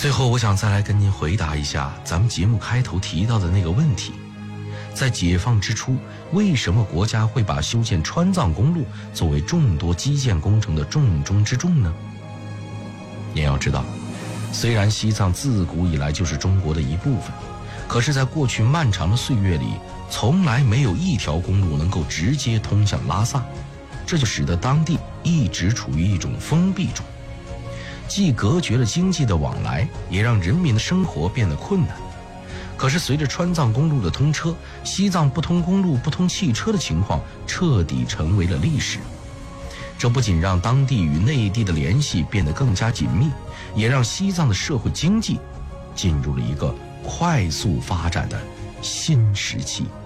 最后我想再来跟您回答一下咱们节目开头提到的那个问题，在解放之初，为什么国家会把修建川藏公路作为众多基建工程的重中之重呢？您要知道，虽然西藏自古以来就是中国的一部分，可是在过去漫长的岁月里，从来没有一条公路能够直接通向拉萨，这就使得当地一直处于一种封闭中，既隔绝了经济的往来，也让人民的生活变得困难。可是随着川藏公路的通车，西藏不通公路不通汽车的情况彻底成为了历史。这不仅让当地与内地的联系变得更加紧密，也让西藏的社会经济进入了一个快速发展的新时期。